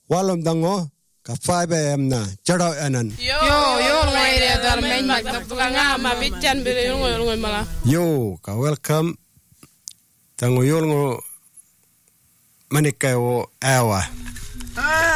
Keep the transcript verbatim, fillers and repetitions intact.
walom dango ka five a m na charo anan yo yo ngai de dar men mak tap nga ma bichan be yo ngoi mala yo ka welcome tango yo ngo manikayo awa